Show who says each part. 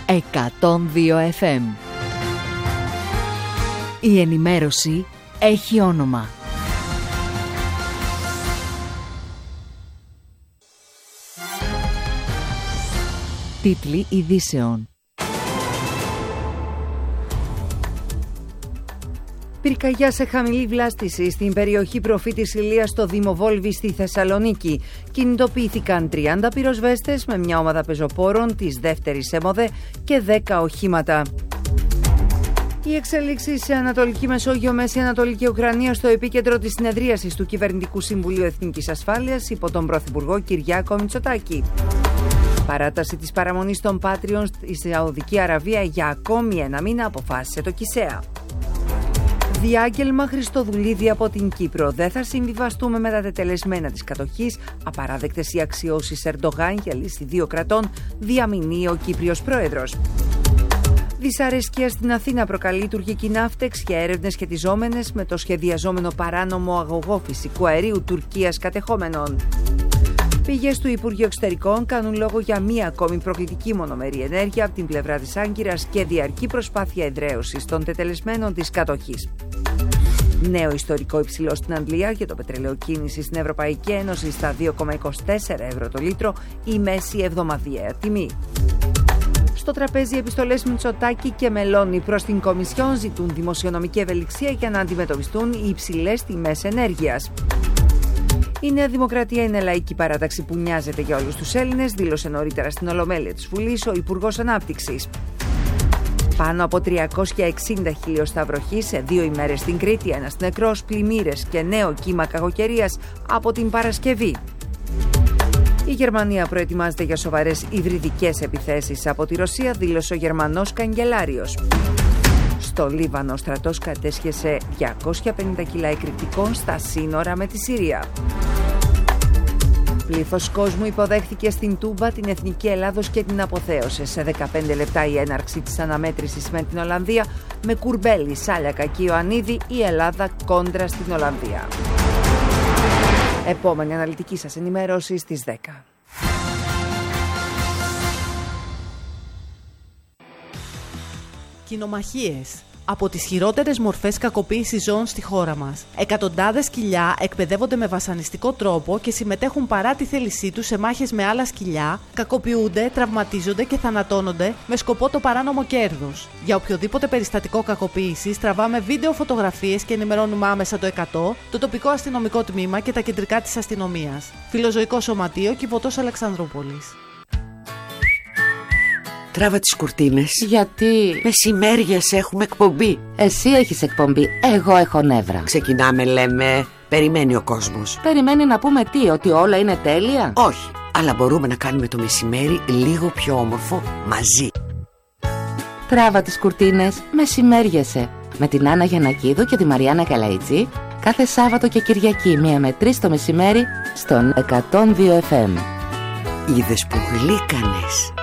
Speaker 1: 102 FM. Η ενημέρωση έχει όνομα. Τίτλοι ειδήσεων.
Speaker 2: Πυρκαγιά σε χαμηλή βλάστηση στην περιοχή Προφήτης Ηλίας στο Δήμο Βόλβη στη Θεσσαλονίκη. Κινητοποιήθηκαν 30 πυροσβέστες με μια ομάδα πεζοπόρων της δεύτερης ΕΜΟΔΕ και 10 οχήματα. Οι εξελίξεις σε Ανατολική Μεσόγειο, Μέση Ανατολική Ουκρανία στο επίκεντρο της συνεδρίασης του Κυβερνητικού Συμβουλίου Εθνικής Ασφάλειας υπό τον Πρωθυπουργό Κυριάκο Μητσοτάκη. Παράταση της παραμονής των Πάτριων στη Σαουδική Αραβία για ακόμη ένα μήνα αποφάσισε το ΚΙΣΕΑ. Διάγγελμα Χριστοδουλίδη από την Κύπρο. Δεν θα συμβιβαστούμε με τα τετελεσμένα της κατοχής. Απαράδεκτες οι αξιώσεις Ερντογάν για λύση δύο κρατών, διαμηνεί ο Κύπριος Πρόεδρος. Δυσαρέσκεια στην Αθήνα προκαλεί τουρκική ναύτεξ για έρευνες σχετιζόμενες με το σχεδιαζόμενο παράνομο αγωγό φυσικού αερίου Τουρκίας κατεχόμενων. Πηγές του Υπουργείου Εξωτερικών κάνουν λόγο για μία ακόμη προκλητική μονομερή ενέργεια από την πλευρά της Άγκυρας και διαρκή προσπάθεια εδραίωσης των τετελεσμένων της κατοχής. Νέο ιστορικό υψηλό στην Αγγλία για το πετρελαίο κίνηση στην Ευρωπαϊκή Ένωση στα 2,24 ευρώ το λίτρο, η μέση εβδομαδιαία τιμή. Στο τραπέζι επιστολές Μητσοτάκη και Μελώνη προς την Κομισιόν ζητούν δημοσιονομική ευελιξία για να αντιμετωπιστούν οι υψηλές τιμές ενέργειας. Η Νέα Δημοκρατία είναι λαϊκή παράταξη που νοιάζεται για όλους τους Έλληνες, δήλωσε νωρίτερα στην Ολομέλεια της Βουλής ο Υπουργός Ανάπτυξης. Πάνω από 360 χιλιοστά βροχή σε 2 ημέρες στην Κρήτη, ένας νεκρός, πλημμύρες και νέο κύμα κακοκαιρίας από την Παρασκευή. Η Γερμανία προετοιμάζεται για σοβαρές υβριδικές επιθέσεις από τη Ρωσία, δήλωσε ο Γερμανός καγκελάριος. Στο Λίβανο ο στρατός κατέσχεσε 250 κιλά εκρηκτικών στα σύνορα με τη Συρία. Πλήθος κόσμου υποδέχθηκε στην Τούμπα την Εθνική Ελλάδος και την αποθέωσε. Σε 15 λεπτά η έναρξη της αναμέτρησης με την Ολλανδία, με Κουρμπέλη, Σάλιακα και Ιωαννίδη, η Ελλάδα κόντρα στην Ολλανδία. Επόμενη αναλυτική σας ενημέρωση στις 10.
Speaker 3: Κοινομαχίες. Από τις χειρότερες μορφές κακοποίησης ζώων στη χώρα μας. Εκατοντάδες σκυλιά εκπαιδεύονται με βασανιστικό τρόπο και συμμετέχουν παρά τη θέλησή τους σε μάχες με άλλα σκυλιά, κακοποιούνται, τραυματίζονται και θανατώνονται με σκοπό το παράνομο κέρδος. Για οποιοδήποτε περιστατικό κακοποίησης τραβάμε βίντεο φωτογραφίες και ενημερώνουμε άμεσα το 100, το τοπικό αστυνομικό τμήμα και τα κεντρικά της αστυνομίας. Φιλοζωικό Σωματείο, Κιβωτός Αλεξανδρούπολης.
Speaker 4: Τράβα τις κουρτίνες.
Speaker 5: Γιατί?
Speaker 4: Μεσημέριες έχουμε εκπομπή.
Speaker 5: Εσύ έχεις εκπομπή, εγώ έχω νεύρα.
Speaker 4: Ξεκινάμε λέμε, περιμένει ο κόσμος.
Speaker 5: Περιμένει να πούμε τι, ότι όλα είναι τέλεια?
Speaker 4: Όχι, αλλά μπορούμε να κάνουμε το μεσημέρι λίγο πιο όμορφο μαζί.
Speaker 5: Τράβα τις κουρτίνες, μεσημέριεσαι. Με την Άννα Γιαννακίδου και τη Μαριάννα Καλαϊτζή, κάθε Σάββατο και Κυριακή 1 με 3 το μεσημέρι στον 102 FM.
Speaker 4: Είδες που γλύκανες.